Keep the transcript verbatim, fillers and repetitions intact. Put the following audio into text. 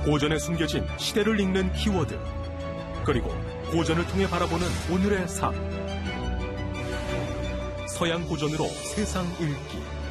고전에 숨겨진 시대를 읽는 키워드, 그리고 고전을 통해 바라보는 오늘의 삶. 서양 고전으로 세상 읽기.